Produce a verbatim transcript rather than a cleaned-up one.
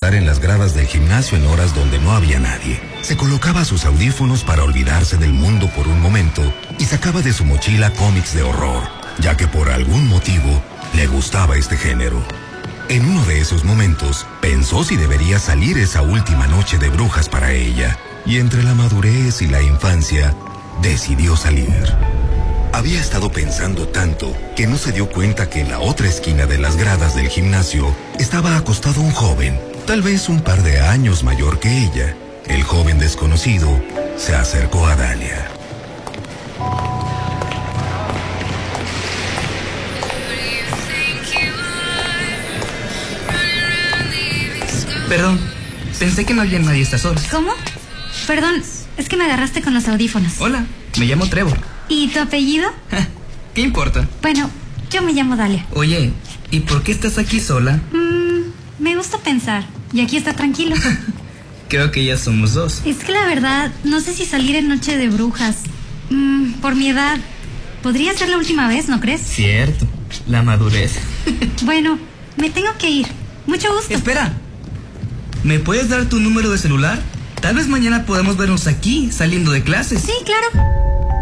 estar en las gradas del gimnasio en horas donde no había nadie. Se colocaba sus audífonos para olvidarse del mundo por un momento y sacaba de su mochila cómics de horror, ya que por algún motivo le gustaba este género. En uno de esos momentos, pensó si debería salir esa última noche de brujas para ella, y entre la madurez y la infancia, decidió salir. Había estado pensando tanto que no se dio cuenta que en la otra esquina de las gradas del gimnasio estaba acostado un joven, tal vez un par de años mayor que ella. El joven desconocido se acercó a Dalia. Perdón, pensé que no había nadie a estas horas. ¿Cómo? Perdón, es que me agarraste con los audífonos. Hola, me llamo Trevor. ¿Y tu apellido? ¿Qué importa? Bueno, yo me llamo Dalia. Oye, ¿y por qué estás aquí sola? Mm, me gusta pensar, y aquí está tranquilo. Creo que ya somos dos. Es que la verdad, no sé si salir en Noche de Brujas. Mm, por mi edad, podría ser la última vez, ¿no crees? Cierto, la madurez. Bueno, me tengo que ir. Mucho gusto. Espera, ¿me puedes dar tu número de celular? Tal vez mañana podamos vernos aquí, saliendo de clases. Sí, claro.